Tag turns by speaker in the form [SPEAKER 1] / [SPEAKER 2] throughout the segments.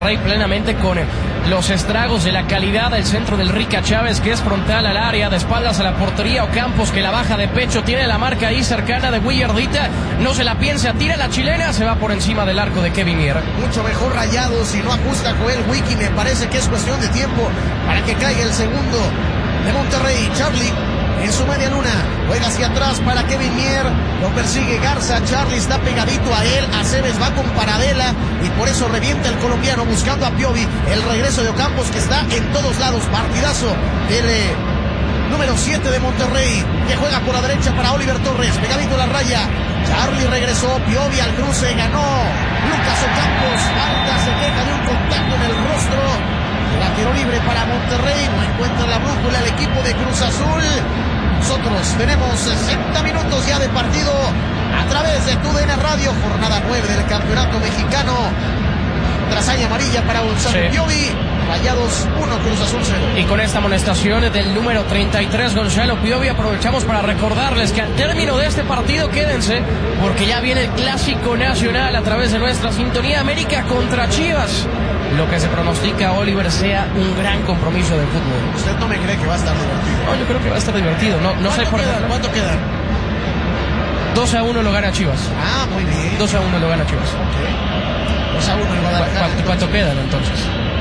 [SPEAKER 1] Rey plenamente con los estragos de la calidad del centro del Rica Chávez, que es frontal al área, de espaldas a la portería. Ocampos, que la baja de pecho, tiene la marca ahí cercana de Willardita, no se la piensa, tira la chilena, se va por encima del arco de Kevin Mier.
[SPEAKER 2] Mucho mejor Rayados, si no ajusta Joel Wiki, me parece que es cuestión de tiempo para que caiga el segundo de Monterrey. Charlie en su media luna, juega hacia atrás para Kevin Mier, lo persigue Garza, Charlie está pegadito a él, Aceves va con Paradela y por eso revienta el colombiano buscando a Piovi. El regreso de Ocampos, que está en todos lados, partidazo del número 7 de Monterrey, que juega por la derecha para Oliver Torres, pegadito a la raya. Charlie regresó, Piovi al cruce, ganó Lucas Ocampos, falta, se queja de un contacto en el rostro. La tiro libre para Monterrey, no encuentra la brújula el equipo de Cruz Azul. Nosotros tenemos 60 minutos ya de partido a través de TUDN Radio, jornada 9 del campeonato mexicano. Trazaña amarilla para Gonzalo Piovi, Rayados 1, Cruz Azul 0.
[SPEAKER 1] Y con esta amonestación del número 33, Gonzalo Piovi, aprovechamos para recordarles que al término de este partido, quédense, porque ya viene el clásico nacional a través de nuestra sintonía, América contra Chivas. Lo que se pronostica, Oliver, sea un gran compromiso de fútbol.
[SPEAKER 2] ¿Usted no me cree que va a estar divertido?
[SPEAKER 1] No, yo creo que va a estar divertido. No sé por qué.
[SPEAKER 2] ¿Cuánto queda?
[SPEAKER 1] 2-1 lo gana Chivas.
[SPEAKER 2] Ah, muy bien.
[SPEAKER 1] 2-1 lo gana Chivas.
[SPEAKER 2] Ok. 2-1 el Guadalajara.
[SPEAKER 1] ¿Cuánto quedan entonces?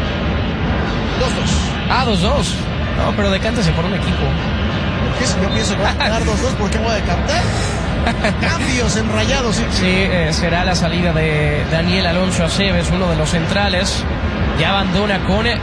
[SPEAKER 2] 2-2.
[SPEAKER 1] Ah, 2-2. No, pero decántese por un equipo.
[SPEAKER 2] ¿Por qué? Si yo pienso que va a quedar 2-2, ¿por qué voy a decantar? Cambios en Rayados.
[SPEAKER 1] Sí, será la salida de Daniel Alonso Aceves, uno de los centrales. Ya abandona con el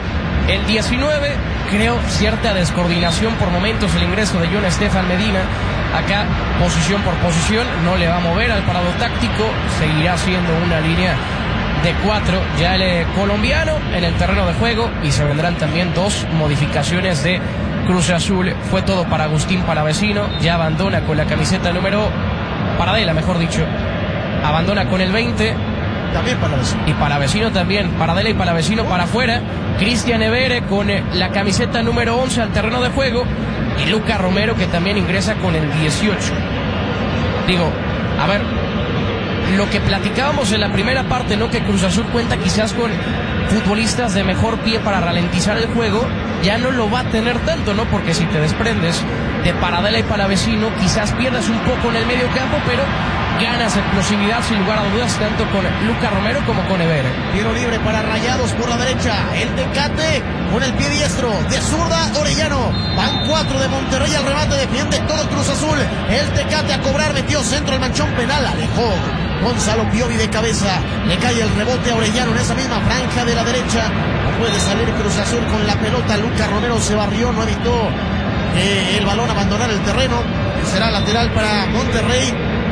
[SPEAKER 1] 19. Creo cierta descoordinación por momentos el ingreso de John Estefan Medina. Acá, posición por posición, no le va a mover al parado táctico. Seguirá siendo una línea de 4. Ya el colombiano en el terreno de juego. Y se vendrán también 2 modificaciones de Cruz Azul. Fue todo para Agustín Palavecino. Ya abandona con la camiseta número Paradela, mejor dicho. Abandona con el 20.
[SPEAKER 2] También Palavecino.
[SPEAKER 1] Y Palavecino también. Paradela y Palavecino para afuera. Cristian Evere con la camiseta número 11 al terreno de juego. Y Luca Romero, que también ingresa con el 18. Digo, a ver, lo que platicábamos en la primera parte, ¿no? Que Cruz Azul cuenta quizás con futbolistas de mejor pie para ralentizar el juego. Ya no lo va a tener tanto, ¿no? Porque si te desprendes de Paradela y Palavecino, quizás pierdas un poco en el medio campo, pero ganas explosividad sin lugar a dudas, tanto con Luca Romero como con Evere.
[SPEAKER 2] Tiro libre para Rayados por la derecha, el Tecate con el pie diestro, de zurda Orellano. Van 4 de Monterrey al remate, defiende todo Cruz Azul. El Tecate a cobrar, metió centro al manchón penal, alejó Gonzalo Piovi de cabeza, le cae el rebote a Orellano en esa misma franja de la derecha. No puede salir Cruz Azul con la pelota. Luca Romero se barrió, no evitó el balón abandonar el terreno. Será lateral para Monterrey.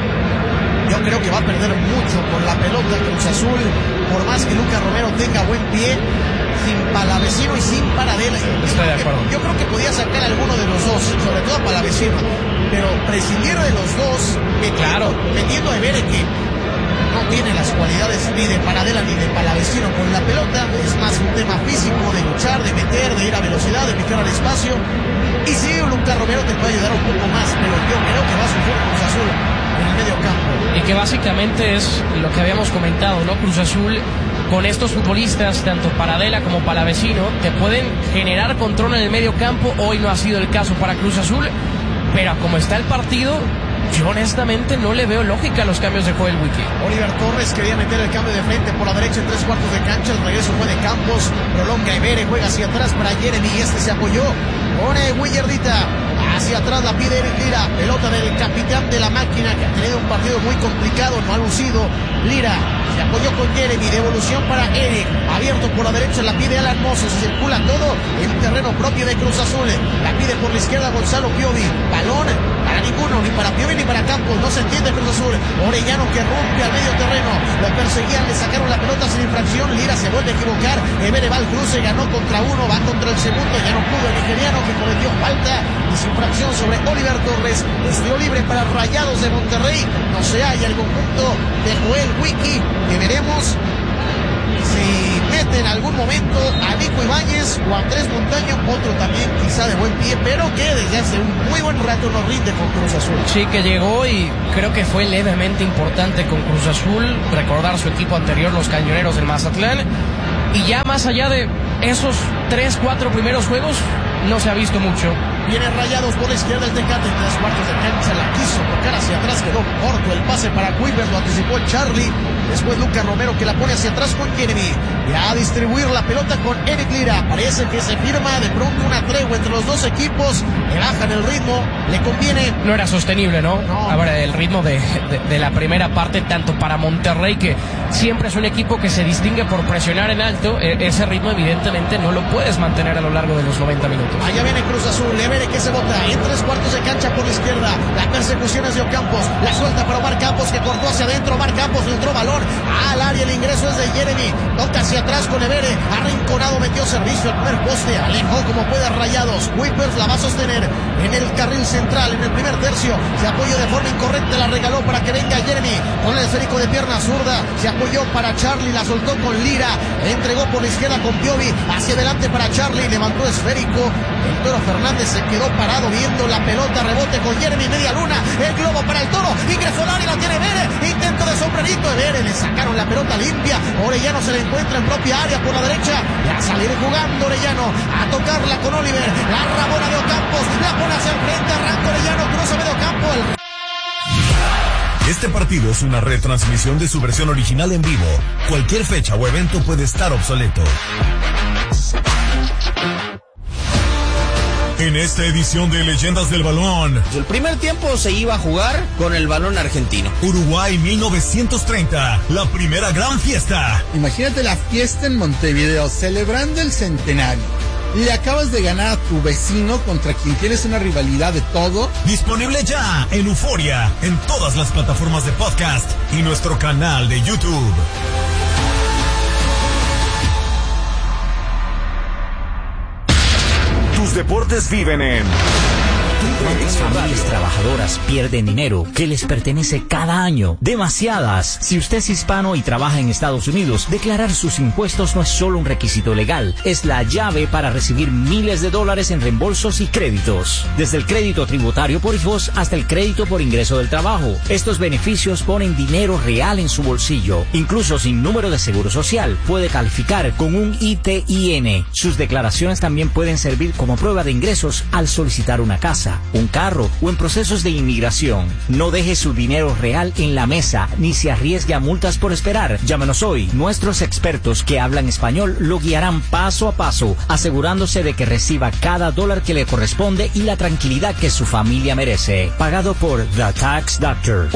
[SPEAKER 2] Yo creo que va a perder mucho con la pelota Cruz Azul, por más que Luca Romero tenga buen pie, sin Palavecino y sin Paradela.
[SPEAKER 1] Estoy de acuerdo.
[SPEAKER 2] Yo creo que podía sacar a alguno de los dos, sobre todo a Palavecino, pero prescindir de los dos, metiendo a Evere, que no tiene las cualidades ni de Paradela ni de Palavecino con la pelota, es más un tema físico, de luchar, de meter, de ir a velocidad, de picar al espacio. Y sí, Luca Romero te puede ayudar un poco más, pero yo creo que va a sufrir Cruz Azul en el medio campo.
[SPEAKER 1] Y que básicamente es lo que habíamos comentado, ¿no? Cruz Azul, con estos futbolistas, tanto Paradela como Palavecino, te pueden generar control en el medio campo. Hoy no ha sido el caso para Cruz Azul, pero como está el partido, yo honestamente no le veo lógica a los cambios de Joel Wiki.
[SPEAKER 2] Oliver Torres quería meter el cambio de frente por la derecha en 3/4 de cancha. El regreso fue de Campos, prolonga Evere, juega hacia atrás para Jeremy y este se apoyó con Willardita. Hacia atrás la pide Eric Lira, pelota del capitán de la máquina, que ha tenido un partido muy complicado, no ha lucido. Lira se apoyó con Jeremy, devolución para Eric, abierto por la derecha, la pide Alan Mozo, se circula todo en terreno propio de Cruz Azul, la pide por la izquierda Gonzalo Piovi, balón para ninguno, ni para Piovi ni para Campos, no se entiende Cruz Azul. Orellano que rompe al medio terreno, lo perseguían, le sacaron la pelota sin infracción, Lira se vuelve a equivocar, Evere va al cruce, ganó contra uno, va contra el segundo, ya no pudo el nigeriano, que cometió falta y sin infracción sobre Oliver Torres. Estilo libre para Rayados de Monterrey, no se halla el conjunto de Joel Wiki, que veremos si mete en algún momento a Nico Ibáñez o a Andrés Montaño, otro también quizá de buen pie, pero que desde hace un muy buen rato no rinde con Cruz Azul.
[SPEAKER 1] Sí, que llegó y creo que fue levemente importante con Cruz Azul, recordar su equipo anterior, los Cañoneros del Mazatlán, Y ya más allá de esos 3-4 primeros juegos, no se ha visto mucho.
[SPEAKER 2] Viene Rayados por la izquierda el Tecate, en 3 cuartos de cancha, la quiso tocar hacia atrás, quedó corto el pase para Kuipers, lo anticipó el Charlie. Después Lucas Romero que la pone hacia atrás con Jeremy. Ya a distribuir la pelota con Eric Lira. Parece que se firma de pronto una tregua entre los dos equipos. Le bajan el ritmo, le conviene.
[SPEAKER 1] No era sostenible, ¿no? Ahora el ritmo de la primera parte, tanto para Monterrey, que siempre es un equipo que se distingue por presionar en alto, ese ritmo evidentemente no lo puedes mantener a lo largo de los 90 minutos.
[SPEAKER 2] Allá viene Cruz Azul, Evere que se bota en 3 cuartos de cancha por la izquierda. La persecución es de Ocampos, la suelta para Omar Campos que cortó hacia adentro. Omar Campos filtró balón al área, el ingreso es de Jeremy. Toca hacia atrás con Evere, arrinconado, metió servicio al primer poste, alejó como puede Rayados. Kuipers la va a sostener en el carril central, en el primer tercio. Se apoyó de forma incorrecta, la regaló para que venga Jeremy con el esférico de pierna zurda. Se apoyó para Charlie, la soltó con Lira, entregó por la izquierda con Piovi, hacia adelante para Charlie, levantó esférico. El Toro Fernández se quedó parado viendo la pelota, rebote con Jeremy, media luna, el globo para el Toro, ingresó al área, la tiene Evere, intento de sombrerito, Evere, le sacaron la pelota limpia. Orellano se le encuentra en propia área por la derecha, y a salir jugando Orellano, a tocarla con Oliver, la rabona de Ocampos, la pone hacia el frente, arranca Orellano, cruza medio campo,
[SPEAKER 3] Este partido es una retransmisión de su versión original en vivo. Cualquier fecha o evento puede estar obsoleto. En esta edición de Leyendas del Balón,
[SPEAKER 4] el primer tiempo se iba a jugar con el balón argentino.
[SPEAKER 3] Uruguay 1930, la primera gran fiesta.
[SPEAKER 5] Imagínate la fiesta en Montevideo, celebrando el centenario. Le acabas de ganar a tu vecino contra quien tienes una rivalidad de todo.
[SPEAKER 3] Disponible ya en Euforia, en todas las plataformas de podcast y nuestro canal de YouTube. Tus deportes viven en...
[SPEAKER 6] ¿Cuántas familias trabajadoras pierden dinero que les pertenece cada año? Demasiadas. Si usted es hispano y trabaja en Estados Unidos, declarar sus impuestos no es solo un requisito legal, es la llave para recibir miles de dólares en reembolsos y créditos. Desde el crédito tributario por hijos hasta el crédito por ingreso del trabajo. Estos beneficios ponen dinero real en su bolsillo. Incluso sin número de seguro social, puede calificar con un ITIN. Sus declaraciones también pueden servir como prueba de ingresos al solicitar una casa, un carro o en procesos de inmigración. No deje su dinero real en la mesa ni se arriesgue a multas por esperar. Llámenos hoy. Nuestros expertos que hablan español lo guiarán paso a paso, asegurándose de que reciba cada dólar que le corresponde y la tranquilidad que su familia merece. Pagado por The Tax Doctor.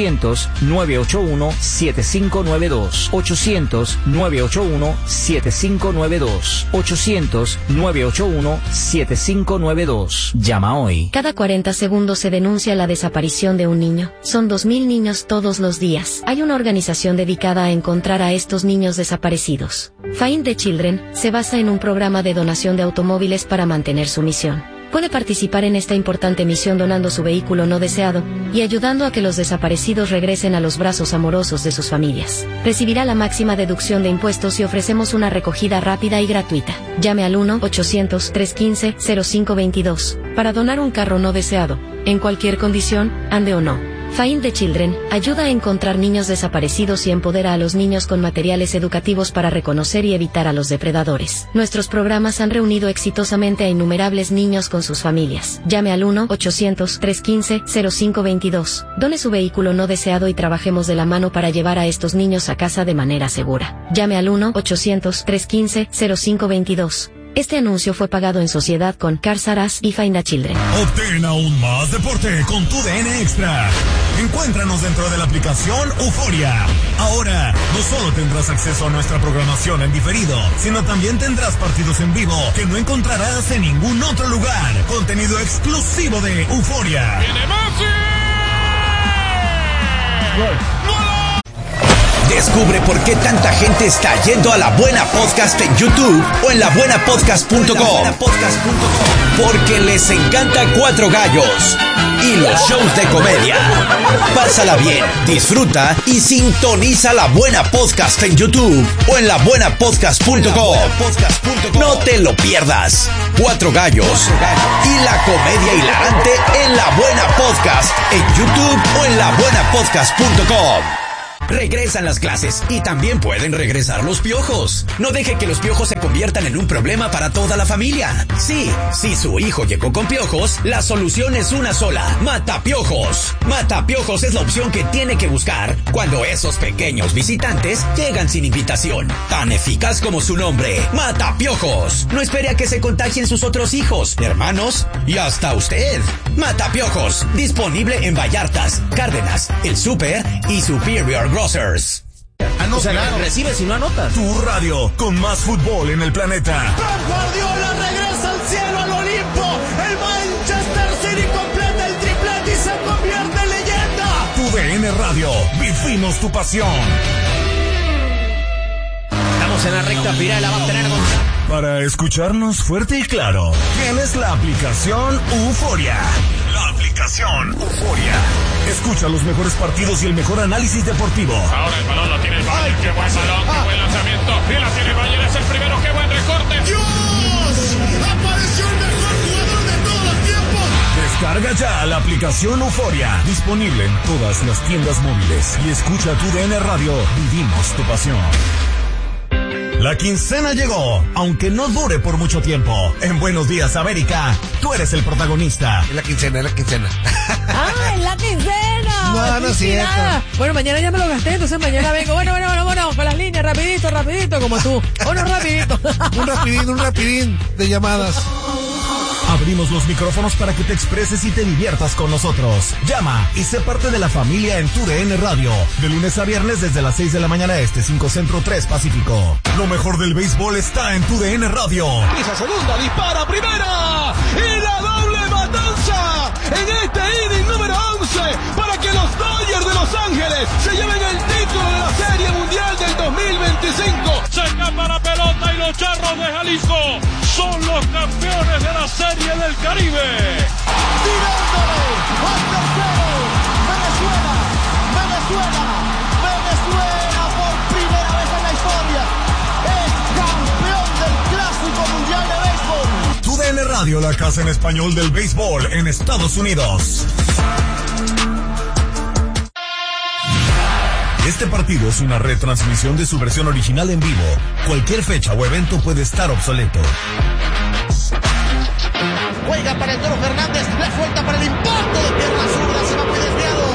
[SPEAKER 6] 800-981-7592. 800-981-7592. 800-981-7592. Llama hoy.
[SPEAKER 7] Cada 40 segundos se denuncia la desaparición de un niño. Son 2.000 niños todos los días. Hay una organización dedicada a encontrar a estos niños desaparecidos. Find the Children se basa en un programa de donación de automóviles para mantener su misión. Puede participar en esta importante misión donando su vehículo no deseado y ayudando a que los desaparecidos regresen a los brazos amorosos de sus familias. Recibirá la máxima deducción de impuestos y ofrecemos una recogida rápida y gratuita. Llame al 1-800-315-0522 para donar un carro no deseado, en cualquier condición, ande o no. Find the Children ayuda a encontrar niños desaparecidos y empodera a los niños con materiales educativos para reconocer y evitar a los depredadores. Nuestros programas han reunido exitosamente a innumerables niños con sus familias. Llame al 1-800-315-0522. Done su vehículo no deseado y trabajemos de la mano para llevar a estos niños a casa de manera segura. Llame al 1-800-315-0522. Este anuncio fue pagado en sociedad con Cars R Us y Find the Children.
[SPEAKER 3] Obtén aún más deporte con tu DN Extra. Encuéntranos dentro de la aplicación Euforia. Ahora, no solo tendrás acceso a nuestra programación en diferido, sino también tendrás partidos en vivo que no encontrarás en ningún otro lugar. Contenido exclusivo de Euforia.
[SPEAKER 8] ¡Viene Messi!
[SPEAKER 9] Descubre por qué tanta gente está yendo a La Buena Podcast en YouTube o en labuenapodcast.com. Porque les encanta Cuatro Gallos y los shows de comedia. Pásala bien, disfruta y sintoniza La Buena Podcast en YouTube o en labuenapodcast.com. No te lo pierdas. Cuatro Gallos y la comedia hilarante en La Buena Podcast en YouTube o en labuenapodcast.com. Regresan las clases y también pueden regresar los piojos. No deje que los piojos se conviertan en un problema para toda la familia. Sí, si su hijo llegó con piojos, la solución es una sola: Matapiojos. Matapiojos es la opción que tiene que buscar cuando esos pequeños visitantes llegan sin invitación. Tan eficaz como su nombre, Matapiojos. No espere a que se contagien sus otros hijos, hermanos y hasta usted. Matapiojos, disponible en Vallartas, Cárdenas, El Super y Superior Grocers.
[SPEAKER 4] O sea, recibes y no anotas.
[SPEAKER 3] Tu radio con más fútbol en el planeta.
[SPEAKER 2] Pep Guardiola regresa al cielo, al Olimpo. El Manchester City completa el triplete y se convierte en leyenda.
[SPEAKER 3] Tu DN Radio, vivimos tu pasión.
[SPEAKER 4] Estamos en la recta final, la va a tener
[SPEAKER 3] Para escucharnos fuerte y claro, tienes la aplicación Euforia. La aplicación Euforia. Escucha los mejores partidos y el mejor análisis deportivo.
[SPEAKER 8] Ahora el balón lo tiene el Bayern. Qué buen balón, qué buen lanzamiento. Y la tiene el Bayern, es el primero. Qué buen recorte.
[SPEAKER 2] ¡Dios! ¡Apareció el mejor jugador de todos los tiempos!
[SPEAKER 3] Descarga ya la aplicación Euforia. Disponible en todas las tiendas móviles. Y escucha tu DN Radio. Vivimos tu pasión. La quincena llegó, aunque no dure por mucho tiempo. En Buenos Días, América, tú eres el protagonista.
[SPEAKER 10] Es la quincena, es la quincena.
[SPEAKER 11] ¡Ah, es la quincena!
[SPEAKER 10] No, no es cierto.
[SPEAKER 11] Bueno, mañana ya me lo gasté, entonces mañana vengo. Bueno, con las líneas, rapidito, como tú. Rapidito.
[SPEAKER 10] Un rapidín de llamadas.
[SPEAKER 3] Abrimos los micrófonos para que te expreses y te diviertas con nosotros. Llama y sé parte de la familia en tu DN Radio. De lunes a viernes desde las 6 de la mañana 5 Centro, 3 Pacífico. Lo mejor del béisbol está en tu DN Radio.
[SPEAKER 2] Pisa segunda, dispara primera. Y la doble matanza en este inning número 11 para que los Dodgers de Los Ángeles se lleven el título de la Serie Mundial del 2025.
[SPEAKER 8] Se escapa la pelota y los Charros de Jalisco son los campeones de la Serie del Caribe.
[SPEAKER 2] Tirándole al tercero. Venezuela por primera vez en la historia es campeón del Clásico Mundial de Béisbol.
[SPEAKER 3] Tu DN Radio, la casa en español del béisbol en Estados Unidos. Este partido es una retransmisión de su versión original en vivo. Cualquier fecha o evento puede estar obsoleto.
[SPEAKER 2] Juega para el Toro Fernández, la suelta para el impacto de pierna zurda, se va muy desviado.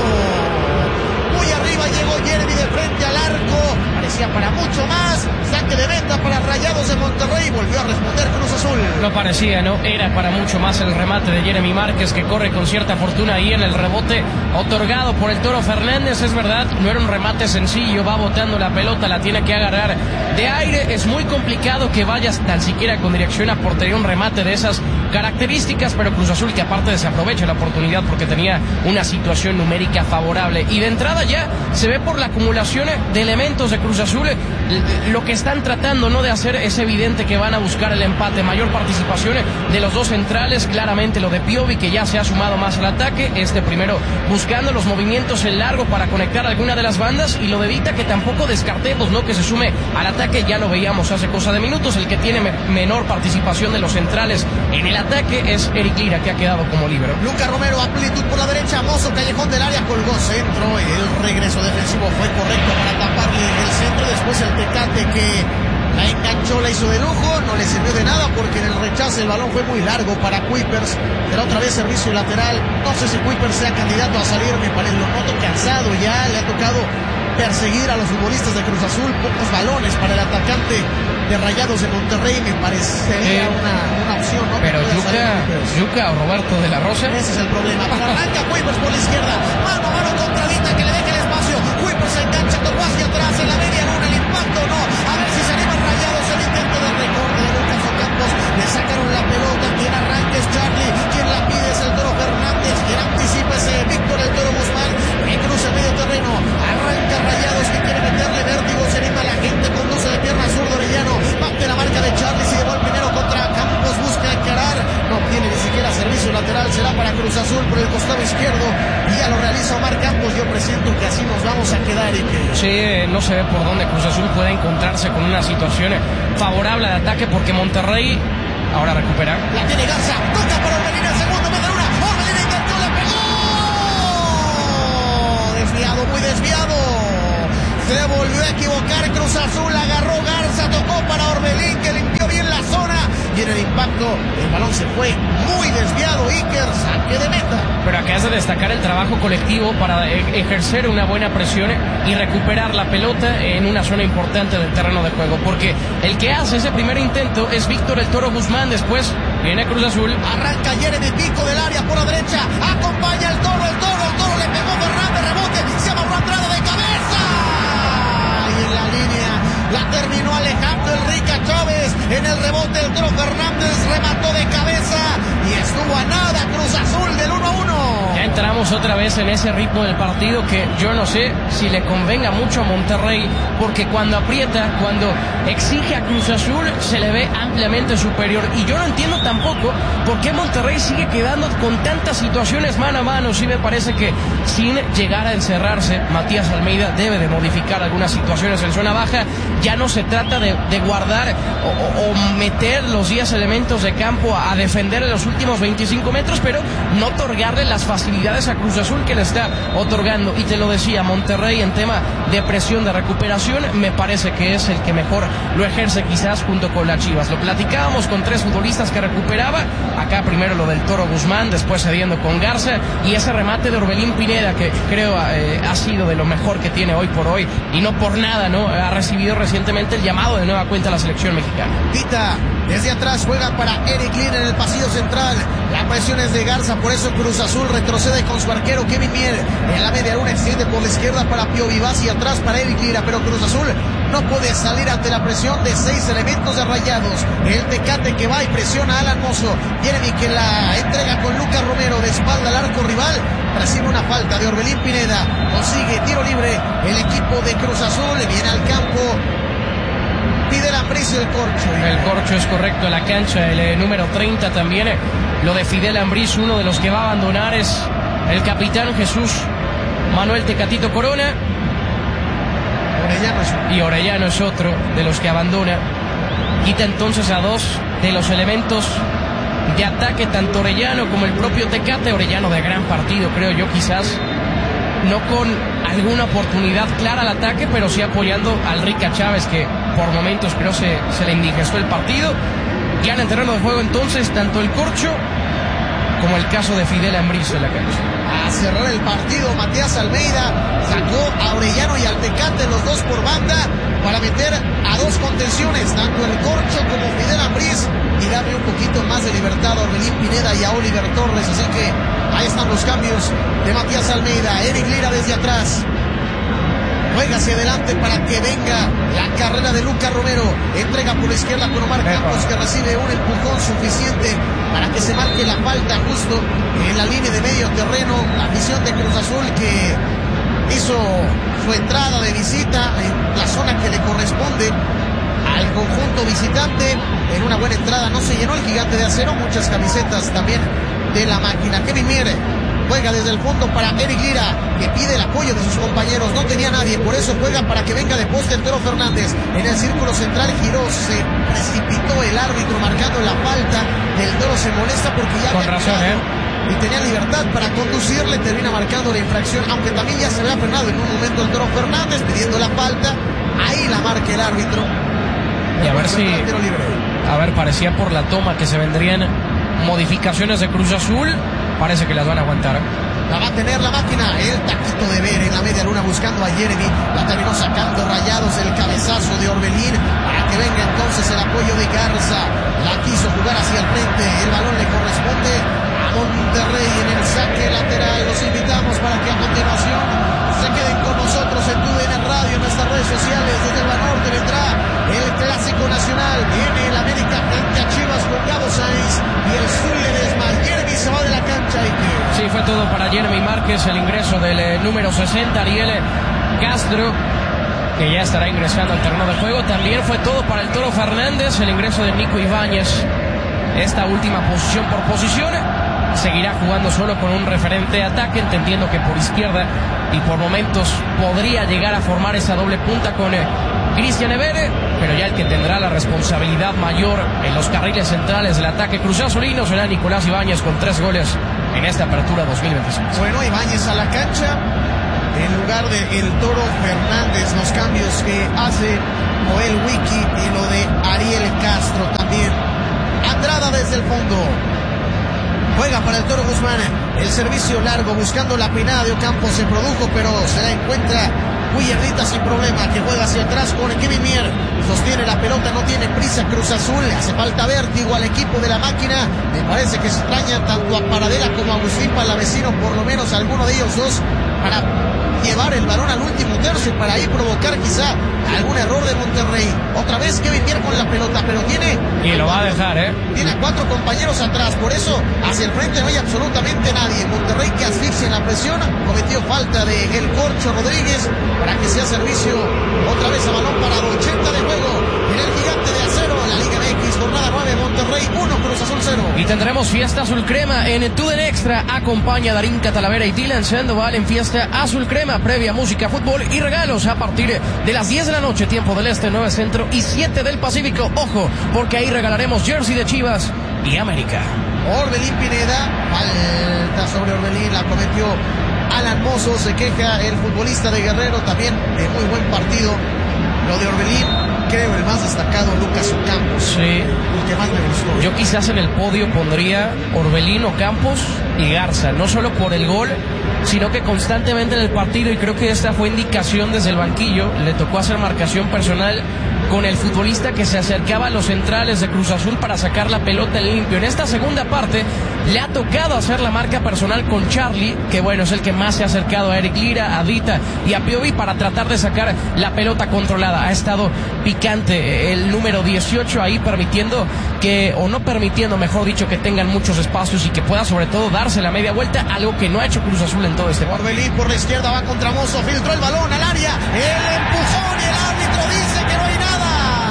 [SPEAKER 2] Muy arriba llegó Jeremy de frente al arco, parecía para mucho más. Saque de meta para Rayados de Monterrey, volvió a responder Cruz Azul.
[SPEAKER 1] No parecía, ¿no? Era para mucho más el remate de Jeremy Márquez, que corre con cierta fortuna ahí en el rebote otorgado por el Toro Fernández. Es verdad, no era un remate sencillo, va botando la pelota, la tiene que agarrar de aire. Es muy complicado que vayas tan siquiera con dirección a portería un remate de esas características, pero Cruz Azul que aparte desaprovecha la oportunidad porque tenía una situación numérica favorable. Y de entrada ya se ve por la acumulación de elementos de Cruz Azul, lo que están tratando no de hacer es evidente que van a buscar el empate. Mayor participación de los dos centrales, claramente lo de Piovi, que ya se ha sumado más al ataque, primero buscando los movimientos en largo para conectar alguna de las bandas, y lo de Vita, que tampoco descartemos, ¿no?, que se sume al ataque. Ya lo veíamos hace cosa de minutos, el que tiene menor participación de los centrales en el ataque es Eric Lira, que ha quedado como líbero.
[SPEAKER 2] Lucas Romero, amplitud por la derecha, Mozo, callejón del área, colgó centro, el regreso defensivo fue correcto para taparle el centro, después el Tecate que la enganchó, la hizo de lujo, no le sirvió de nada porque en el rechace el balón fue muy largo para Kuipers. Era otra vez servicio lateral, no sé si Kuipers sea candidato a salir, me parece, lo noto cansado ya, le ha tocado perseguir a los futbolistas de Cruz Azul, pocos balones para el atacante de Rayados de Monterrey, me parecería una opción, ¿no?
[SPEAKER 1] Pero Yuca o Roberto de la Rosa,
[SPEAKER 2] ese es el problema. Arranca Kuipers por la izquierda, mano a mano contra Vita, que le deja el espacio. Kuipers se engancha, tocó hacia atrás en la media luna, el impacto no, a ver si se anima Rayados, el intento de recorte de Lucas Ocampos, le sacaron la pelota, quien arranca es Charlie, quien la pide es el Toro Fernández, quien anticipa es Víctor el Toro Guzmán, que cruza el medio terreno, arranca Rayados, que quiere meterle vértigo, se anima la gente, conduce de pierna zurdo Orellano, bate la marca de Charlie, se llevó el primero contra Campos, busca encarar, no tiene ni siquiera servicio lateral, será para Cruz Azul por el costado izquierdo, y ya lo realiza Omar Campos. Yo presiento que así nos vamos a quedar, y que...
[SPEAKER 1] Sí, no se ve por dónde Cruz Azul puede encontrarse con una situación favorable de ataque, porque Monterrey ahora recupera.
[SPEAKER 2] La tiene Garza, toca para Orbelín el segundo, mete una, Orbelín intentó, le pegó, desviado, muy desviado. Se volvió a equivocar Cruz Azul, agarró Garza, tocó para Orbelín, que limpió bien la zona. Y en el impacto, el balón se fue muy desviado. Iker, saque de meta.
[SPEAKER 1] Pero acá es de destacar el trabajo colectivo para ejercer una buena presión y recuperar la pelota en una zona importante del terreno de juego. Porque el que hace ese primer intento es Víctor el Toro Guzmán. Después viene Cruz Azul.
[SPEAKER 2] Arranca Jeremy, pico del área por la derecha. Acompaña el Toro le pegó Fernández, rebote. Se amarró entrada de cabeza. Y en la línea la terminó Alejandro El Rica Chávez. En el rebote el Toro Fernández remató de cabeza y estuvo a nada Cruz Azul del 1-1.
[SPEAKER 1] Ya entramos otra vez en ese ritmo del partido que yo no sé si le convenga mucho a Monterrey, porque cuando aprieta, cuando exige a Cruz Azul, se le ve ampliamente superior. Y yo no entiendo tampoco por qué Monterrey sigue quedando con tantas situaciones mano a mano. Sí me parece que sin llegar a encerrarse, Matías Almeida debe de modificar algunas situaciones en zona baja. Ya no se trata de guardar o meter los 10 elementos de campo a defender en los últimos 25 metros, pero no otorgarle las facilidades a Cruz Azul que le está otorgando. Y te lo decía, Monterrey en tema de presión, de recuperación, me parece que es el que mejor lo ejerce, quizás junto con las Chivas. Lo platicábamos con 3 futbolistas que recuperaba. Acá primero lo del Toro Guzmán, después cediendo con Garza, y ese remate de Orbelín Pineda, que creo ha sido de lo mejor que tiene hoy por hoy, y no por nada, ¿no? Ha recibido recientemente el llamado de nueva cuenta a la selección mexicana.
[SPEAKER 2] Tita, desde atrás juega para Eric Lin en el pasillo central. La presión es de Garza, por eso Cruz Azul retrocede con su arquero Kevin Mier. En la media luna extiende por la izquierda para Pío Vivas y atrás para Eric Lira, pero Cruz Azul no puede salir ante la presión de 6 elementos de Rayados. El Tecate que va y presiona a Alan Mozo. Jeremy que la entrega con Lucas Romero de espalda al arco rival. Recibe una falta de Orbelín Pineda. Consigue tiro libre el equipo de Cruz Azul. Viene al campo Fidel Ambriz y el Corcho.
[SPEAKER 1] El Corcho es correcto en la cancha. El número 30 también. Lo de Fidel Ambriz, uno de los que va a abandonar es el capitán Jesús Manuel Tecatito Corona. Y Orellano es otro de los que abandona. Quita entonces a 2 de los elementos de ataque, tanto Orellano como el propio Tecate. Orellano de gran partido, creo yo, quizás no con alguna oportunidad clara al ataque, pero sí apoyando al Rica Chávez, que por momentos creo se le indigestó el partido. Ya en el terreno de juego entonces tanto el Corcho como el caso de Fidel Ambriz en la cancha.
[SPEAKER 2] A cerrar el partido, Matías Almeida sacó a Orellano y al Tecate, los dos por banda, para meter a 2 contenciones, tanto el Corcho como Fidel Ambriz, y darle un poquito más de libertad a Orbelín Pineda y a Oliver Torres. Así que ahí están los cambios de Matías Almeida. Eric Lira desde atrás juega hacia adelante para que venga la carrera de Lucas Romero. Entrega por la izquierda con Omar Campos, que recibe un empujón suficiente para que se marque la falta justo en la línea de medio terreno. La afición de Cruz Azul que hizo su entrada de visita en la zona que le corresponde al conjunto visitante. En una buena entrada no se llenó el Gigante de Acero. Muchas camisetas también de la máquina. Kevin Mier juega desde el fondo para Eric Lira, que pide el apoyo de sus compañeros. No tenía nadie, por eso juega para que venga de poste el Toro Fernández. En el círculo central giró, se precipitó el árbitro marcando la falta. El Toro se molesta porque ya
[SPEAKER 1] con razón,
[SPEAKER 2] y tenía libertad para conducirle, termina marcando la infracción, aunque también ya se había frenado en un momento el Toro Fernández pidiendo la falta. Ahí la marca el árbitro.
[SPEAKER 1] Y a ver si, parecía por la toma que se vendrían modificaciones de Cruz Azul. Parece que las van a aguantar.
[SPEAKER 2] La va a tener la máquina. El taquito de Ver en la media luna buscando a Jeremy. La terminó sacando Rayados. El cabezazo de Orbelín para que venga entonces el apoyo de Garza. La quiso jugar hacia el frente. El balón le corresponde a Monterrey en el saque lateral. Los invitamos para que a continuación se queden con nosotros en TUDN Radio, en nuestras redes sociales. Desde el Banorte vendrá el Clásico Nacional. Viene el América frente a Chivas con Gabo Sainz y el Zul Ledesma. Jeremy se va de la cancha.
[SPEAKER 1] Sí, fue todo para Jeremy Márquez. El ingreso del número 60, Ariel Castro, que ya estará ingresando al terreno de juego. También fue todo para el Toro Fernández. El ingreso de Nico Ibáñez. Esta última posición por posición. Seguirá jugando solo con un referente de ataque, entendiendo que por izquierda y por momentos podría llegar a formar esa doble punta con Cristian Evere, pero ya el que tendrá la responsabilidad mayor en los carriles centrales del ataque Cruz Azulino será Nicolás Ibáñez, con 3 goles en esta apertura 2026.
[SPEAKER 2] Bueno, Ibáñez a la cancha. en lugar de el Toro Fernández. Los cambios que hace Joel Wiki y lo de Ariel Castro también. Andrada desde el fondo. Juega para el Toro Guzmán. El servicio largo buscando la peinada de Ocampo. Se produjo, pero se la encuentra Willardita sin problema, que juega hacia atrás con Kevin Mier. Sostiene la pelota, no tiene prisa Cruz Azul. Le hace falta vértigo al equipo de la máquina. Me parece que se extraña tanto a Paradela como a Agustín Palavecino, por lo menos alguno de ellos dos, para llevar el balón al último tercio, para ahí provocar quizá algún error de Monterrey. Otra vez Kevin Mier con la pelota, pero tiene...
[SPEAKER 1] Y lo va a dejar,
[SPEAKER 2] Tiene a 4 compañeros atrás, por eso hacia el frente no hay absolutamente nadie. Monterrey que asfixia en la presión, cometió falta de El Corcho Rodríguez para que sea servicio otra vez a balón parado. 80 de juego en el Gigante de Acero, la Liga MX, jornada 9, Monterrey 1, Cruz Azul 0.
[SPEAKER 1] Y tendremos fiesta azul crema en TUDN Extra. Acompaña a Darín Catalavera y Dylan Sandoval en fiesta azul crema, previa música, fútbol y regalos a partir de las 10 de la noche, tiempo del Este, 9 Centro y 7 del Pacífico. Ojo, porque ahí regalaremos jersey de Chivas y América.
[SPEAKER 2] Orbelín Pineda, falta sobre Orbelín, la cometió Alan Mozo. Se queja el futbolista de Guerrero, también de muy buen partido lo de Orbelín. Creo el más destacado, Lucas Ocampos.
[SPEAKER 1] Sí.
[SPEAKER 2] El que más me gustó.
[SPEAKER 1] Yo quizás en el podio pondría Orbelín, Ocampos y Garza, no solo por el gol, sino que constantemente en el partido, y creo que esta fue indicación desde el banquillo, le tocó hacer marcación personal con el futbolista que se acercaba a los centrales de Cruz Azul para sacar la pelota limpio. En esta segunda parte le ha tocado hacer la marca personal con Charlie, que bueno, es el que más se ha acercado a Eric Lira, a Dita y a Piovi para tratar de sacar la pelota controlada. Ha estado picante el número 18 ahí, permitiendo que, o no permitiendo, mejor dicho, que tengan muchos espacios y que pueda sobre todo darse la media vuelta, algo que no ha hecho Cruz Azul en todo este partido.
[SPEAKER 2] Orbelín por la izquierda va contra Mozo, filtró el balón al área, el empujón y el árbitro dice que no hay nada.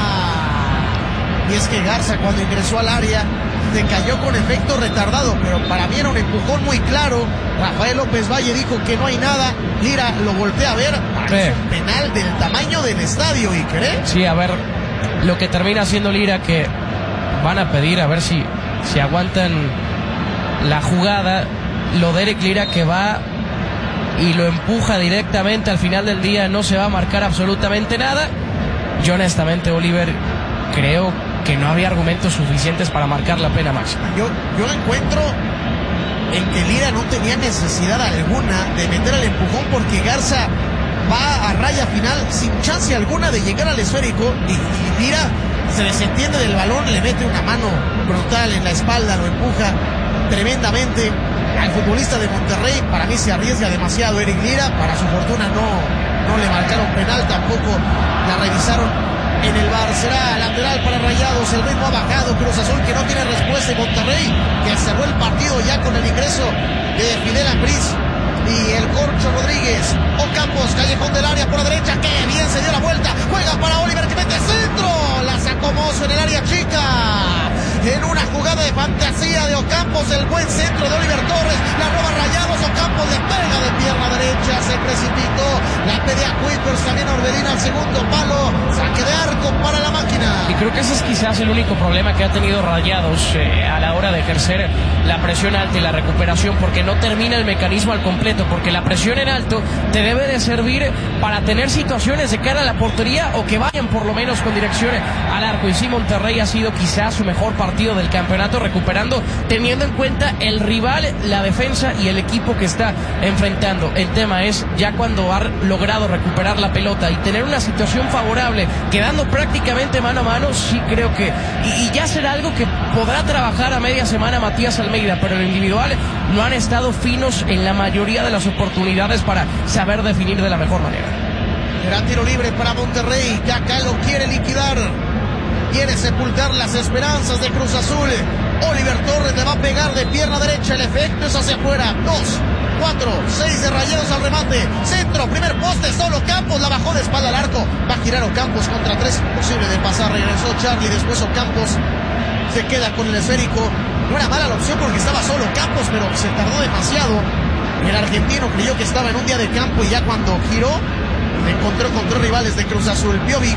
[SPEAKER 2] Y es que Garza, cuando ingresó al área, se cayó con efecto retardado, pero para mí era un empujón muy claro. Rafael López Valle dijo que no hay nada. Lira lo voltea a ver. Es un penal del tamaño del estadio, ¿y cree?
[SPEAKER 1] Sí, a ver, lo que termina haciendo Lira, que van a pedir a ver si aguantan la jugada. Lo de Eric Lira, que va y lo empuja directamente. Al final del día no se va a marcar absolutamente nada. Yo honestamente, Oliver, creo que no había argumentos suficientes para marcar la pena máxima.
[SPEAKER 2] Yo encuentro en que Lira no tenía necesidad alguna de meter el empujón, porque Garza va a raya final sin chance alguna de llegar al esférico, y Lira se desentiende del balón, le mete una mano brutal en la espalda, lo empuja tremendamente al futbolista de Monterrey. Para mí se arriesga demasiado Eric Lira. Para su fortuna no le marcaron penal, tampoco la revisaron en el VAR. Será lateral para Rayados. El ritmo ha bajado. Cruz Azul, que no tiene respuesta, y Monterrey, que cerró el partido ya con el ingreso de Fidel Ambriz y el Corcho Rodríguez. Ocampos, callejón del área por la derecha, que bien se dio la vuelta, juega para Oliver, que mete centro, la sacó Mozo en el área chica, en una jugada de fantasía de Ocampos, el buen centro de Oliver Torres, la roba Rayados. Ocampos le pega de pierna derecha, se precipitó, la pedía Cuipers, también Orbelín al segundo palo, saque de arco para la máquina.
[SPEAKER 1] Y creo que ese es quizás el único problema que ha tenido Rayados a la hora de ejercer la presión alta y la recuperación, porque no termina el mecanismo al completo, porque la presión en alto te debe de servir para tener situaciones de cara a la portería, o que vayan por lo menos con dirección al arco. Y sí, Monterrey ha sido quizás su mejor partido del campeonato, recuperando, teniendo en cuenta el rival, la defensa y el equipo que está enfrentando. El tema es ya cuando ha logrado recuperar la pelota y tener una situación favorable, quedando prácticamente mano a mano. Sí creo que, y ya será algo que podrá trabajar a media semana Matías Almeida, pero en lo individual no han estado finos en la mayoría de las oportunidades para saber definir de la mejor manera.
[SPEAKER 2] Será tiro libre para Monterrey. Ya acá lo quiere liquidar, quiere sepultar las esperanzas de Cruz Azul. Oliver Torres le va a pegar de pierna derecha, el efecto es hacia afuera. 2, 4, 6 de Rayados al remate. Centro, primer poste, solo Campos, la bajó de espalda al arco. Va a girar Ocampos contra 3, imposible de pasar. Regresó Charlie, después Ocampos se queda con el esférico. No era mala la opción porque estaba solo Campos, pero se tardó demasiado. El argentino creyó que estaba en un día de campo, y ya cuando giró encontró con 3 rivales de Cruz Azul. Piovi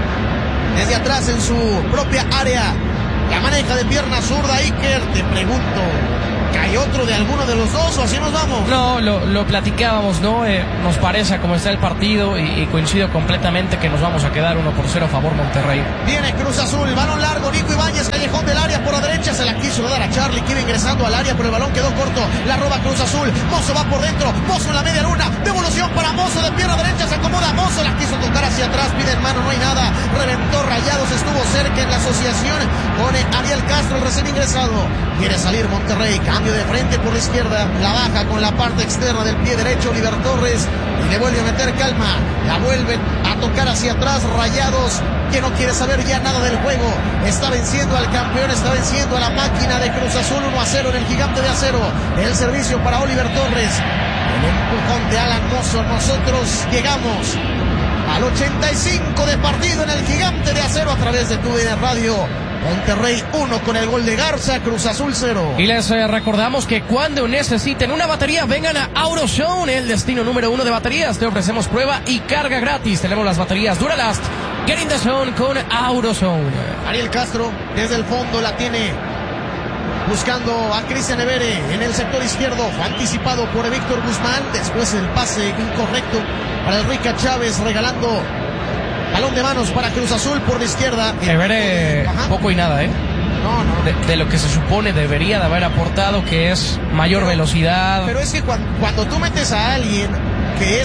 [SPEAKER 2] desde atrás en su propia área, la maneja de pierna zurda. Iker, te pregunto, ¿Cae otro de alguno de los dos o así nos vamos?
[SPEAKER 1] No, lo platicábamos, ¿no? Nos parece como está el partido y coincido completamente que nos vamos a quedar 1-0 a favor Monterrey.
[SPEAKER 2] Viene Cruz Azul, balón largo, Nico Ibáñez, callejón del área por la derecha, se la quiso dar a Charlie, que iba ingresando al área, pero el balón quedó corto, la roba Cruz Azul, Mozo va por dentro, Mozo en la media luna, devolución para Mozo, de pierna derecha se acomoda, Mozo la quiso tocar hacia atrás, pide en mano, no hay nada, reventó Rayados, estuvo cerca en la asociación con Ariel Castro, el recién ingresado, quiere salir Monterrey, cambio de frente por la izquierda, la baja con la parte externa del pie derecho, Oliver Torres, y le vuelve a meter calma, la vuelve a tocar hacia atrás, Rayados, que no quiere saber ya nada del juego, está venciendo al campeón, está venciendo a la máquina de Cruz Azul 1-0 en el Gigante de Acero, el servicio para Oliver Torres, el empujón de Alan Mozo, nosotros llegamos al 85 de partido en el Gigante de Acero a través de TUDN Radio. Monterrey 1 con el gol de Garza, Cruz Azul 0.
[SPEAKER 1] Y les recordamos que cuando necesiten una batería, vengan a AutoZone, el destino número 1 de baterías. Te ofrecemos prueba y carga gratis. Tenemos las baterías Duralast. Get in the zone con AutoZone.
[SPEAKER 2] Ariel Castro desde el fondo la tiene, buscando a Cristian Evere en el sector izquierdo, fue anticipado por Víctor Guzmán, después el pase incorrecto para Enrique Chávez, regalando balón de manos para Cruz Azul por la izquierda.
[SPEAKER 1] Evere poco y nada,
[SPEAKER 2] No.
[SPEAKER 1] De lo que se supone debería de haber aportado, que es mayor velocidad.
[SPEAKER 2] Pero es que cuando tú metes a alguien que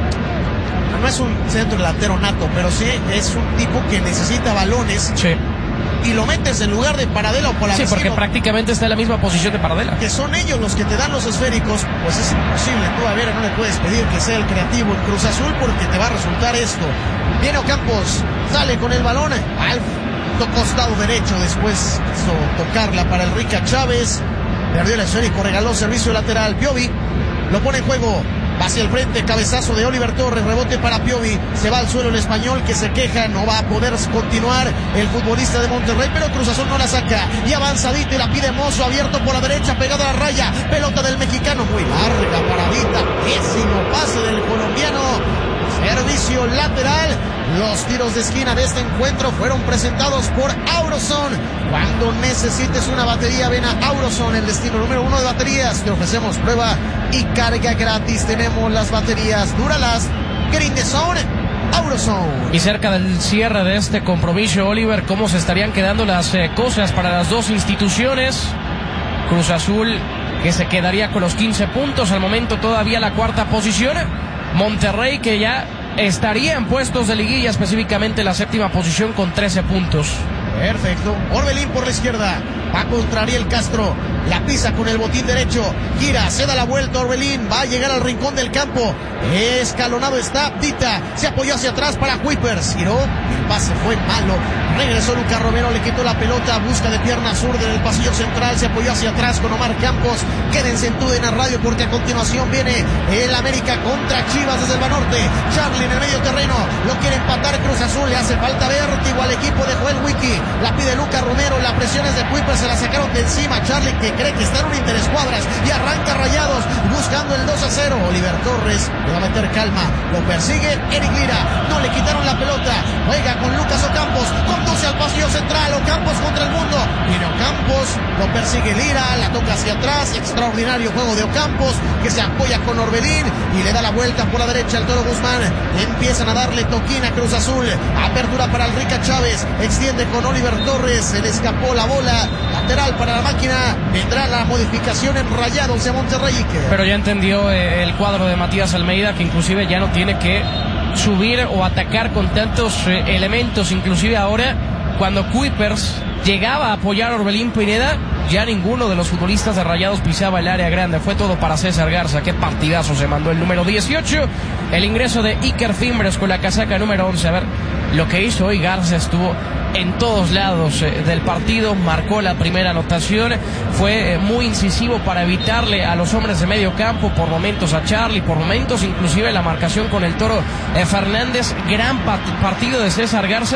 [SPEAKER 2] no es un centro delantero nato, pero sí es un tipo que necesita balones.
[SPEAKER 1] Sí.
[SPEAKER 2] Y lo metes en lugar de Paradela o Polanco.
[SPEAKER 1] Sí, porque prácticamente está en la misma posición de Paradela.
[SPEAKER 2] Que son ellos los que te dan los esféricos, pues es imposible. Tú a Vera no le puedes pedir que sea el creativo en Cruz Azul porque te va a resultar esto. Viene Ocampos, sale con el balón al costado derecho, después quiso tocarla para Enrique Chávez, perdió el esférico, regaló servicio lateral. Piovi lo pone en juego. Va hacia el frente, cabezazo de Oliver Torres, rebote para Piovi, se va al suelo el español que se queja, no va a poder continuar el futbolista de Monterrey, pero Cruz Azul no la saca, y avanzadito y la pide Mozo, abierto por la derecha, pegado a la raya, pelota del mexicano, muy larga, paradita, pésimo pase del colombiano, servicio lateral. Los tiros de esquina de este encuentro fueron presentados por AutoZone. Cuando necesites una batería, ven a AutoZone, el destino número 1 de baterías. Te ofrecemos prueba y carga gratis. Tenemos las baterías Duralast, Get in the Zone, AutoZone.
[SPEAKER 1] Y cerca del cierre de este compromiso, Oliver, ¿cómo se estarían quedando las cosas para las dos instituciones? Cruz Azul, que se quedaría con los 15 puntos, al momento todavía la cuarta posición. Monterrey, que ya estaría en puestos de liguilla, específicamente la séptima posición con 13 puntos.
[SPEAKER 2] Perfecto. Orbelín por la izquierda. Va contra Ariel Castro. La pisa con el botín derecho. Gira, se da la vuelta Orbelín. Va a llegar al rincón del campo. Escalonado está Dita. Se apoyó hacia atrás para Kuipers. Giró. El pase fue malo. Regresó Lucas Romero. Le quitó la pelota. Busca de pierna zurda en el pasillo central. Se apoyó hacia atrás con Omar Campos. Quédense en TUDN Radio porque a continuación viene el América contra Chivas desde el Banorte. Charlie en el medio terreno. Lo quiere empatar Cruz Azul. Le hace falta vértigo al equipo de Joel Wiki. La pide Lucas Romero. La presión es de Kuipers. Se la sacaron de encima. Charlie, que cree que está en un interescuadras y arranca Rayados buscando el 2-0. Oliver Torres le va a meter calma. Lo persigue Eric Lira. No le quitaron la pelota. Juega con Lucas Ocampos. Conduce al pasillo central. Ocampos contra el mundo. Viene Ocampos. Lo persigue Lira. La toca hacia atrás. Extraordinario juego de Ocampos, que se apoya con Orbelín y le da la vuelta por la derecha al Toro Guzmán. Empiezan a darle toquín a Cruz Azul. Apertura para Enrique Chávez. Extiende con Oliver Torres. Se le escapó la bola. Lateral para la máquina. Vendrá la modificación en Rayados de Monterrey.
[SPEAKER 1] Pero ya entendió el cuadro de Matías Almeida, que inclusive ya no tiene que subir o atacar con tantos elementos. Inclusive ahora, cuando Kuipers llegaba a apoyar a Orbelín Pineda, ya ninguno de los futbolistas de Rayados pisaba el área grande. Fue todo para César Garza. Qué partidazo se mandó el número 18. El ingreso de Iker Fimbres con la casaca número 11. A ver, lo que hizo hoy Garza estuvo en todos lados del partido. Marcó la primera anotación. Fue muy incisivo para evitarle a los hombres de medio campo, por momentos a Charlie, por momentos inclusive la marcación con el Toro Fernández. Gran partido de César Garza,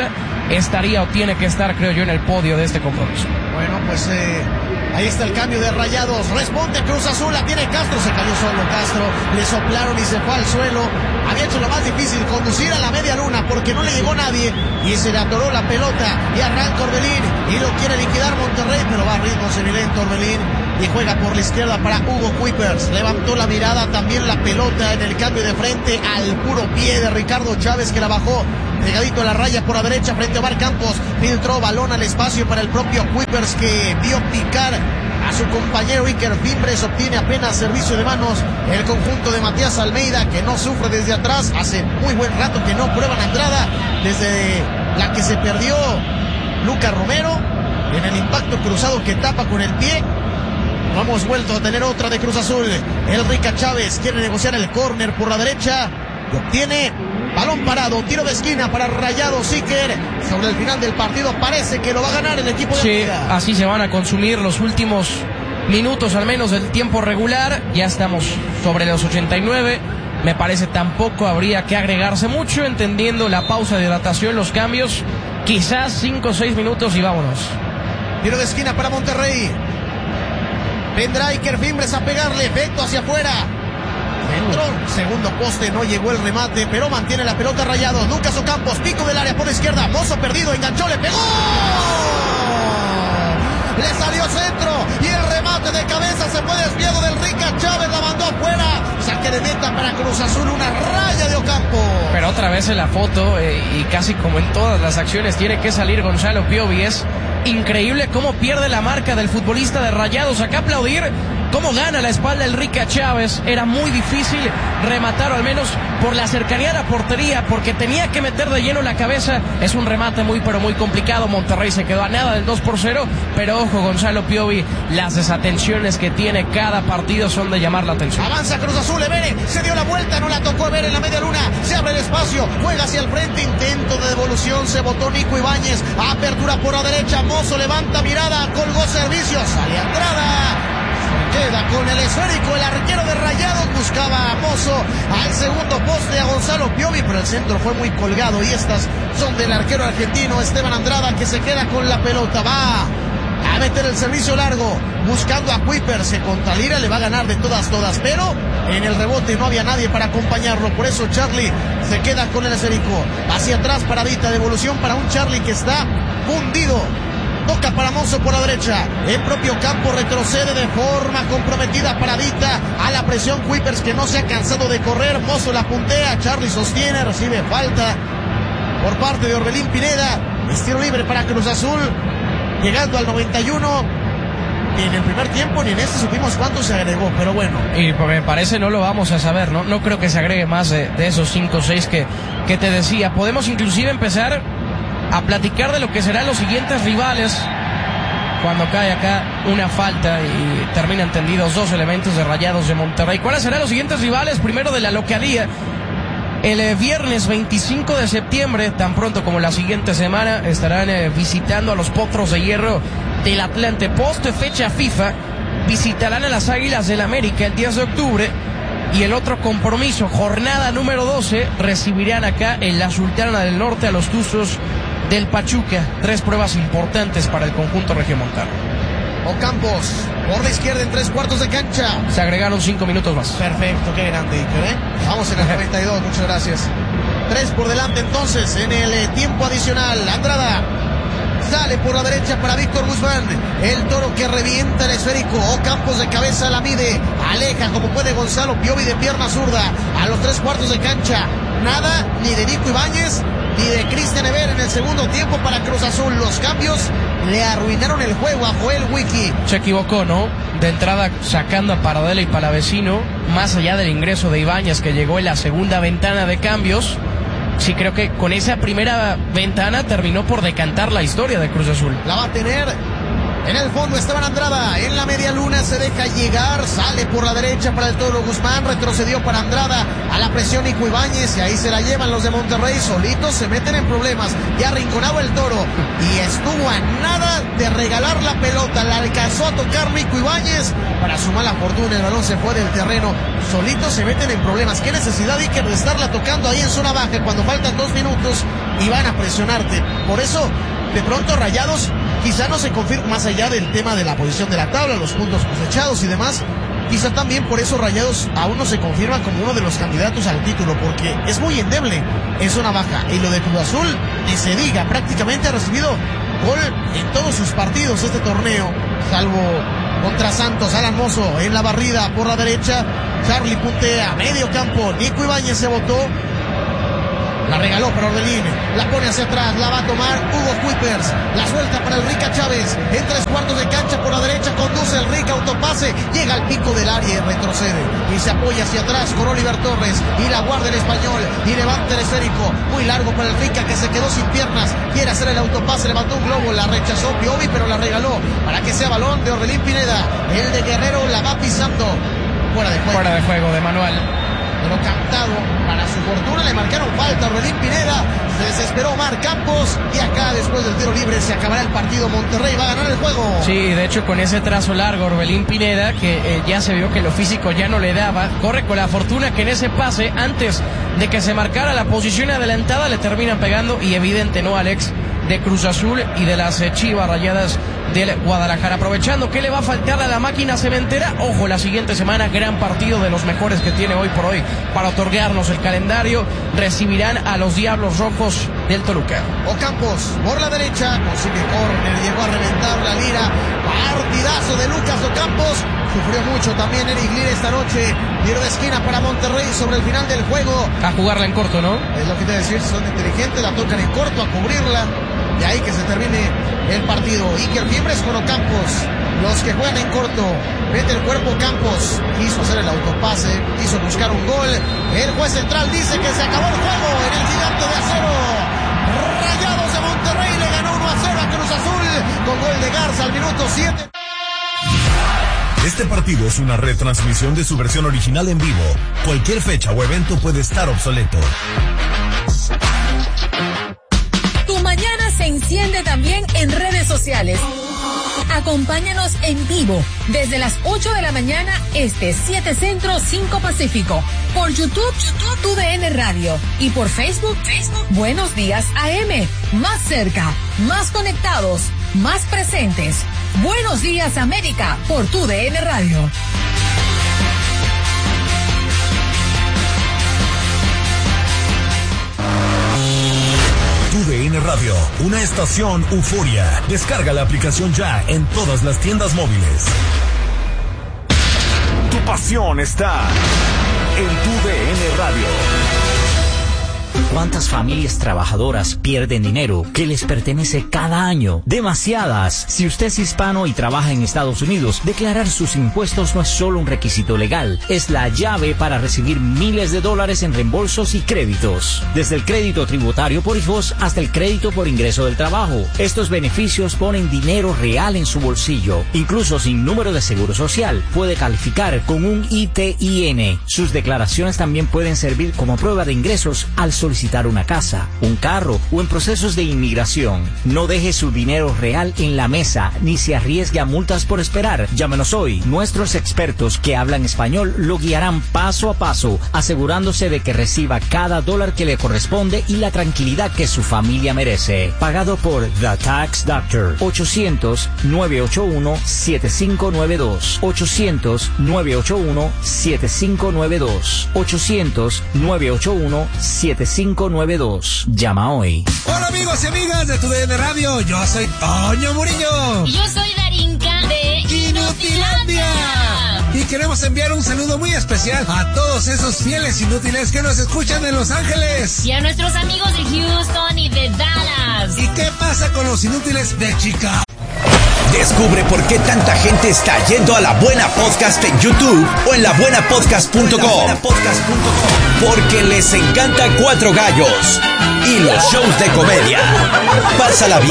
[SPEAKER 1] estaría o tiene que estar, creo yo, en el podio de este compromiso.
[SPEAKER 2] Bueno, pues ahí está el cambio de Rayados. Responde Cruz Azul, la tiene Castro, se cayó solo Castro, le soplaron y se fue al suelo. Había hecho lo más difícil, conducir a la media luna, porque no le llegó nadie y se le atoró la pelota y arranca Orbelín y lo quiere liquidar Monterrey, pero va a ritmo semilento Orbelín y juega por la izquierda para Hugo Kuipers. Levantó la mirada, también la pelota en el cambio de frente al puro pie de Ricardo Chávez, que la bajó pegadito a la raya por la derecha frente a Omar Campos. Filtró balón al espacio para el propio Kuipers, que vio picar a su compañero Iker Fimbres. Obtiene apenas servicio de manos el conjunto de Matías Almeida, que no sufre desde atrás. Hace muy buen rato que no prueban entrada, desde la que se perdió Lucas Romero en el impacto cruzado que tapa con el pie. No hemos vuelto a tener otra de Cruz Azul. El Rica Chávez quiere negociar el córner por la derecha y obtiene balón parado, tiro de esquina para Rayados. Iker, sobre el final del partido parece que lo va a ganar el equipo de
[SPEAKER 1] Almeida. Así se van a consumir los últimos minutos al menos del tiempo regular. Ya estamos sobre los 89. Me parece tampoco habría que agregarse mucho, entendiendo la pausa de hidratación, los cambios, quizás 5 o 6 minutos y vámonos.
[SPEAKER 2] Tiro de esquina para Monterrey. Vendrá Iker Fimbres a pegarle, efecto hacia afuera. Entró, segundo poste, no llegó el remate, pero mantiene la pelota Rayados. Lucas Ocampos, pico del área por la izquierda, Mozo perdido, enganchó, le pegó. Le salió centro y el remate de cabeza se fue desviado del Rica Chávez, la mandó afuera. Saque de meta para Cruz Azul, una raya de Ocampo.
[SPEAKER 1] Pero otra vez en la foto, y casi como en todas las acciones, tiene que salir Gonzalo Piovi. Es increíble cómo pierde la marca del futbolista de Rayados. Acá aplaudir cómo gana la espalda el Rica Chávez. Era muy difícil rematar, o al menos por la cercanía a la portería, porque tenía que meter de lleno la cabeza. Es un remate muy pero muy complicado. Monterrey se quedó a nada del 2-0, pero ojo, Gonzalo Piovi, las desatenciones que tiene cada partido son de llamar la atención.
[SPEAKER 2] Avanza Cruz Azul, Evere se dio la vuelta, no la tocó Evere en la media luna, se abre el espacio, juega hacia el frente, intento de devolución, se botó Nico Ibáñez, apertura por la derecha, Mozo levanta mirada, colgó servicio, sale a entrada. Queda con el esférico el arquero de Rayados, buscaba a Mozo al segundo poste, a Gonzalo Piovi, pero el centro fue muy colgado y estas son del arquero argentino Esteban Andrada, que se queda con la pelota. Va a meter el servicio largo, buscando a Kuipers, se contralira, le va a ganar de todas, pero en el rebote no había nadie para acompañarlo, por eso Charlie se queda con el esférico. Hacia atrás, paradita, devolución para un Charlie que está fundido. Toca para Mozo por la derecha, en propio campo retrocede de forma comprometida, paradita a la presión Kuipers, que no se ha cansado de correr. Mozo la puntea, Charlie sostiene, recibe falta por parte de Orbelín Pineda. Es tiro libre para Cruz Azul, llegando al 91. Ni en el primer tiempo ni en este supimos cuánto se agregó, pero bueno.
[SPEAKER 1] Y me parece no lo vamos a saber, ¿no? No creo que se agregue más de esos 5 o 6 que te decía. Podemos inclusive empezar a platicar de lo que serán los siguientes rivales cuando cae acá una falta y terminan tendidos 2 elementos de Rayados de Monterrey. ¿Cuáles serán los siguientes rivales? Primero de la localía. El viernes 25 de septiembre, tan pronto como la siguiente semana, estarán visitando a los Potros de Hierro del Atlante. Post fecha FIFA, visitarán a las Águilas del América el 10 de octubre. Y el otro compromiso, jornada número 12, recibirán acá en la Sultana del Norte a los Tuzos del Pachuca. 3 pruebas importantes para el conjunto regiomontano.
[SPEAKER 2] Ocampos por la izquierda en 3/4 de cancha.
[SPEAKER 1] Se agregaron 5 minutos más.
[SPEAKER 2] Perfecto, qué grande Iker, ¿eh? Vamos en el 92, muchas gracias. 3 por delante entonces en el tiempo adicional. Andrada sale por la derecha para Víctor Guzmán, el Toro que revienta el esférico. Ocampos de cabeza la mide, aleja como puede Gonzalo Piovi de pierna zurda a los 3/4 de cancha. Nada ni de Nico Ibáñez ni de Cristian Ever en el segundo tiempo para Cruz Azul. Los cambios le arruinaron el juego a Joel Wiki.
[SPEAKER 1] Se equivocó, ¿no? De entrada sacando a Paradela y Palavecino, más allá del ingreso de Ibáñez, que llegó en la segunda ventana de cambios. Sí, creo que con esa primera ventana terminó por decantar la historia de Cruz Azul.
[SPEAKER 2] La va a tener En el fondo Esteban Andrada, en la media luna se deja llegar, sale por la derecha para el Toro Guzmán, retrocedió para Andrada, a la presión Nico Ibáñez y ahí se la llevan los de Monterrey, solitos se meten en problemas, ya arrinconaba el Toro y estuvo a nada de regalar la pelota, la alcanzó a tocar Nico Ibáñez, para su mala fortuna el balón se fue del terreno, solitos se meten en problemas, qué necesidad Iker de estarla tocando ahí en zona baja cuando faltan 2 minutos y van a presionarte, por eso de pronto Rayados quizá no se confirma más allá del tema de la posición de la tabla, los puntos cosechados y demás. Quizá también por eso Rayados aún no se confirma como uno de los candidatos al título, porque es muy endeble en zona baja. Y lo de Cruz Azul, ni se diga, prácticamente ha recibido gol en todos sus partidos este torneo, salvo contra Santos. Alan Mozo en la barrida por la derecha, Charlie puntea, medio campo, Nico Ibáñez se botó. La regaló para Orbelín, la pone hacia atrás, la va a tomar Hugo Kuipers, la suelta para el Rica Chávez, en 3/4 de cancha por la derecha, conduce el Rica, autopase, llega al pico del área y retrocede, y se apoya hacia atrás con Oliver Torres, y la guarda el español, y levanta el esférico, muy largo para el Rica que se quedó sin piernas, quiere hacer el autopase, levantó un globo, la rechazó Piovi, pero la regaló, para que sea balón de Orbelín Pineda, el de Guerrero la va pisando, fuera de juego de Manuel. Pero captado, para su fortuna le marcaron falta a Orbelín Pineda, se desesperó Omar Campos y acá después del tiro libre se acabará el partido, Monterrey va a ganar el juego.
[SPEAKER 1] Sí, de hecho con ese trazo largo Orbelín Pineda que ya se vio que lo físico ya no le daba, corre con la fortuna que en ese pase antes de que se marcara la posición adelantada le terminan pegando y evidente, ¿no, Alex? De Cruz Azul y de las Chivas Rayadas del Guadalajara. Aprovechando que le va a faltar a la máquina cementera, ojo, la siguiente semana gran partido de los mejores que tiene hoy por hoy para otorgarnos el calendario, recibirán a los Diablos Rojos del Toluca.
[SPEAKER 2] Ocampos por la derecha, consigue córner, llegó a reventar la Lira, partidazo de Lucas Ocampos, sufrió mucho también Eric Lira esta noche, tiro de esquina para Monterrey sobre el final del juego.
[SPEAKER 1] A jugarla en corto, ¿no?
[SPEAKER 2] Es lo que te voy a decir, son inteligentes, la tocan en corto a cubrirla. De ahí que se termine el partido. Iker Fiembres con Ocampos. Los que juegan en corto. Mete el cuerpo Campos. Quiso hacer el autopase. Quiso buscar un gol. El juez central dice que se acabó el juego en el Gigante de Acero. Rayados de Monterrey le ganó 1-0 a Cruz Azul con gol de Garza al minuto 7.
[SPEAKER 3] Este partido es una retransmisión de su versión original en vivo. Cualquier fecha o evento puede estar obsoleto.
[SPEAKER 11] Tu mañana se enciende también en redes sociales. Acompáñanos en vivo desde las 8 de la mañana este, 7 Centro, 5 Pacífico. Por YouTube, TUDN Radio. Y por Facebook, Buenos Días AM. Más cerca, más conectados, más presentes. Buenos Días América por TUDN Radio.
[SPEAKER 3] TUDN Radio, una estación euforia. Descarga la aplicación ya en todas las tiendas móviles. Tu pasión está en TUDN Radio.
[SPEAKER 6] ¿Cuántas familias trabajadoras pierden dinero que les pertenece cada año? Demasiadas. Si usted es hispano y trabaja en Estados Unidos, declarar sus impuestos no es solo un requisito legal, es la llave para recibir miles de dólares en reembolsos y créditos. Desde el crédito tributario por hijos hasta el crédito por ingreso del trabajo. Estos beneficios ponen dinero real en su bolsillo. Incluso sin número de seguro social, puede calificar con un ITIN. Sus declaraciones también pueden servir como prueba de ingresos al solicitar una casa, un carro o en procesos de inmigración. No deje su dinero real en la mesa ni se arriesgue a multas por esperar. Llámenos hoy. Nuestros expertos que hablan español lo guiarán paso a paso, asegurándose de que reciba cada dólar que le corresponde y la tranquilidad que su familia merece. Pagado por The Tax Doctor. 800-981-7592. 800-981-7592. 800-981-7592. Llama hoy.
[SPEAKER 10] Hola amigos y amigas de TUDN Radio, yo soy Toño Murillo.
[SPEAKER 12] Y yo soy Darinka de Inutilandia.
[SPEAKER 10] Y queremos enviar un saludo muy especial a todos esos fieles inútiles que nos escuchan en Los Ángeles.
[SPEAKER 12] Y a nuestros amigos de Houston y de Dallas.
[SPEAKER 10] ¿Y qué pasa con los inútiles de Chicago?
[SPEAKER 9] Descubre por qué tanta gente está yendo a La Buena Podcast en YouTube o en labuenapodcast.com. Porque les encanta Cuatro Gallos y los shows de comedia. Pásala bien.